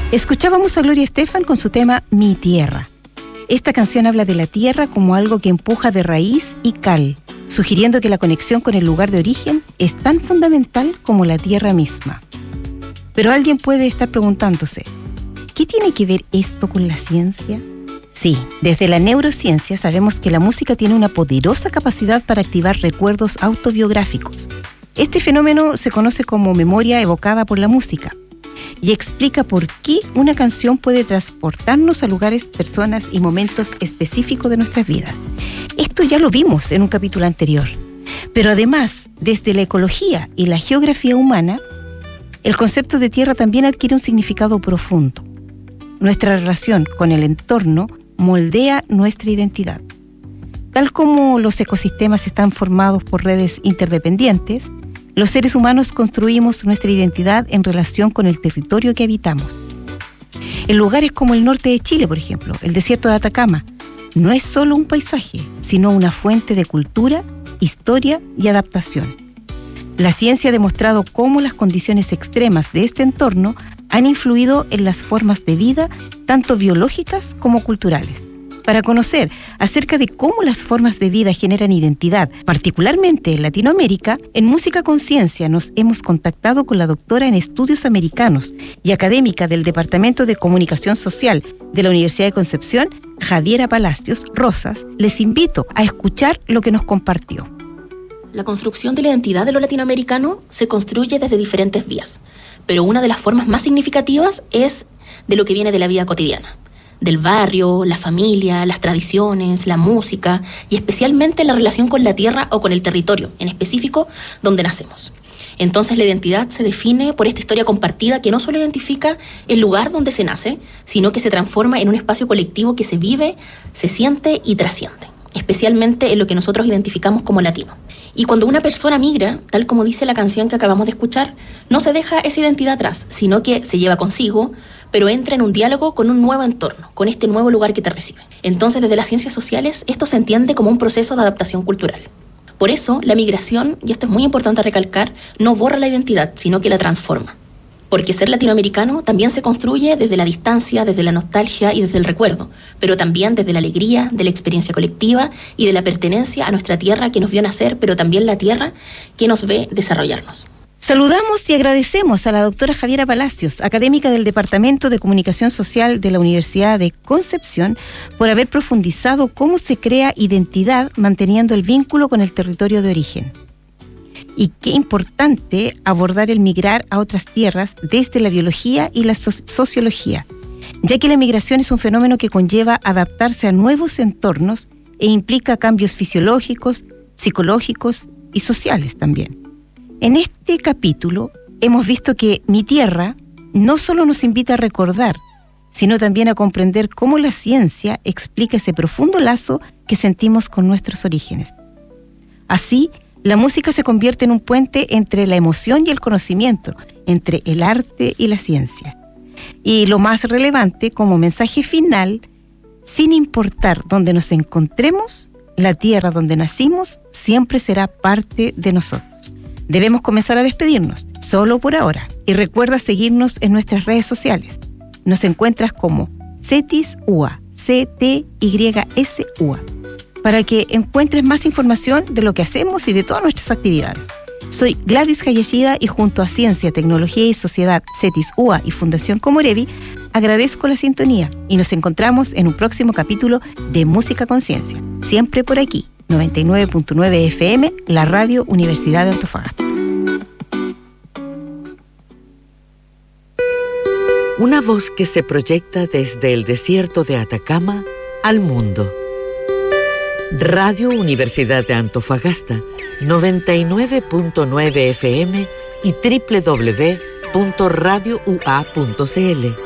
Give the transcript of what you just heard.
Escuchábamos a Gloria Estefan con su tema Mi Tierra. Esta canción habla de la tierra como algo que empuja de raíz y cal, sugiriendo que la conexión con el lugar de origen es tan fundamental como la tierra misma. Pero alguien puede estar preguntándose, ¿qué tiene que ver esto con la ciencia? Sí, desde la neurociencia sabemos que la música tiene una poderosa capacidad para activar recuerdos autobiográficos. Este fenómeno se conoce como memoria evocada por la música y explica por qué una canción puede transportarnos a lugares, personas y momentos específicos de nuestras vidas. Esto ya lo vimos en un capítulo anterior. Pero además, desde la ecología y la geografía humana, el concepto de tierra también adquiere un significado profundo. Nuestra relación con el entorno moldea nuestra identidad. Tal como los ecosistemas están formados por redes interdependientes, los seres humanos construimos nuestra identidad en relación con el territorio que habitamos. En lugares como el norte de Chile, por ejemplo, el desierto de Atacama, no es solo un paisaje, sino una fuente de cultura, historia y adaptación. La ciencia ha demostrado cómo las condiciones extremas de este entorno han influido en las formas de vida, tanto biológicas como culturales. Para conocer acerca de cómo las formas de vida generan identidad, particularmente en Latinoamérica, en Música Conciencia nos hemos contactado con la doctora en Estudios Americanos y académica del Departamento de Comunicación Social de la Universidad de Concepción, Javiera Palacios Rosas. Les invito a escuchar lo que nos compartió. La construcción de la identidad de lo latinoamericano se construye desde diferentes vías, pero una de las formas más significativas es de lo que viene de la vida cotidiana, del barrio, la familia, las tradiciones, la música y especialmente la relación con la tierra o con el territorio, en específico donde nacemos. Entonces la identidad se define por esta historia compartida que no solo identifica el lugar donde se nace, sino que se transforma en un espacio colectivo que se vive, se siente y trasciende, especialmente en lo que nosotros identificamos como latino. Y cuando una persona migra, tal como dice la canción que acabamos de escuchar, no se deja esa identidad atrás, sino que se lleva consigo, pero entra en un diálogo con un nuevo entorno, con este nuevo lugar que te recibe. Entonces, desde las ciencias sociales, esto se entiende como un proceso de adaptación cultural. Por eso, la migración, y esto es muy importante recalcar, no borra la identidad, sino que la transforma. Porque ser latinoamericano también se construye desde la distancia, desde la nostalgia y desde el recuerdo, pero también desde la alegría, de la experiencia colectiva y de la pertenencia a nuestra tierra que nos vio nacer, pero también la tierra que nos ve desarrollarnos. Saludamos y agradecemos a la doctora Javiera Palacios, académica del Departamento de Comunicación Social de la Universidad de Concepción, por haber profundizado cómo se crea identidad manteniendo el vínculo con el territorio de origen. Y qué importante abordar el migrar a otras tierras desde la biología y la sociología, ya que la migración es un fenómeno que conlleva adaptarse a nuevos entornos e implica cambios fisiológicos, psicológicos y sociales también. En este capítulo hemos visto que Mi Tierra no solo nos invita a recordar, sino también a comprender cómo la ciencia explica ese profundo lazo que sentimos con nuestros orígenes. Así, la música se convierte en un puente entre la emoción y el conocimiento, entre el arte y la ciencia. Y lo más relevante, como mensaje final, sin importar dónde nos encontremos, la tierra donde nacimos siempre será parte de nosotros. Debemos comenzar a despedirnos, solo por ahora. Y recuerda seguirnos en nuestras redes sociales. Nos encuentras como CETISUA, CTYSUA, para que encuentres más información de lo que hacemos y de todas nuestras actividades. Soy Gladys Hayashida y junto a Ciencia, Tecnología y Sociedad, CETISUA y Fundación Comorevi, agradezco la sintonía y nos encontramos en un próximo capítulo de Música Conciencia, siempre por aquí, 99.9 FM, la Radio Universidad de Antofagasta. Una voz que se proyecta desde el desierto de Atacama al mundo. Radio Universidad de Antofagasta, 99.9 FM y www.radioua.cl.